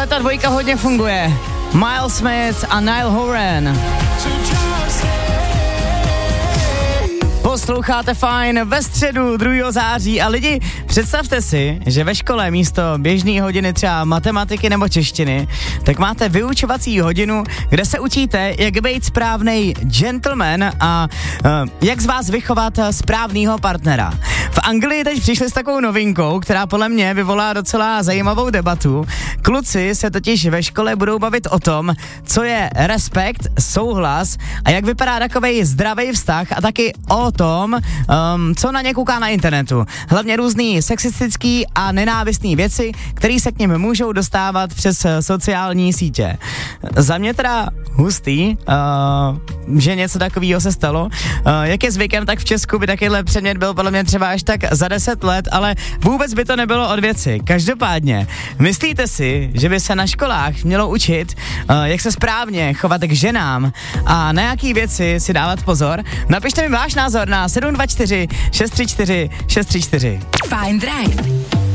Tahle ta dvojka hodně funguje. Miles Smith a Niall Horan. Posloucháte Fajn ve středu 2. září a lidi, představte si, že ve škole místo běžné hodiny třeba matematiky nebo češtiny, tak máte vyučovací hodinu, kde se učíte, jak být správnej gentleman a jak z vás vychovat správného partnera. V Anglii teď přišli s takovou novinkou, která podle mě vyvolá docela zajímavou debatu. Kluci se totiž ve škole budou bavit o tom, co je respekt, souhlas a jak vypadá takovej zdravý vztah a taky o tom, co na ně kouká na internetu. Hlavně různý sexistický a nenávistný věci, které se k nim můžou dostávat přes sociální sítě. Za mě teda hustý, že něco takového se stalo. Jak je zvykem, tak v Česku by takovýhle předmět byl podle mě třeba až tak za 10 let, ale vůbec by to nebylo od věci. Každopádně, myslíte si, že by se na školách mělo učit, jak se správně chovat k ženám a na jaký věci si dávat pozor? Napište mi váš názor na 724 634 634. Fajn Drive.